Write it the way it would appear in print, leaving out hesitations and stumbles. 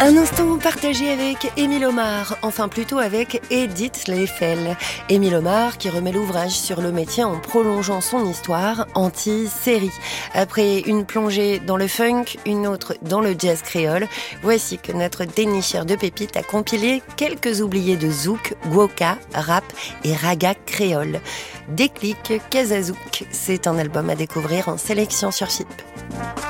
Un instant partagé avec Émile Omar, enfin plutôt avec Edith Leffel. Émile Omar qui remet l'ouvrage sur le métier en prolongeant son histoire anti-série. Après une plongée dans le funk, une autre dans le jazz créole, voici que notre dénicheur de pépites a compilé quelques oubliés de zouk, gwoka, rap et raga créole. Déclic Kazazouk, c'est un album à découvrir en sélection sur FIP.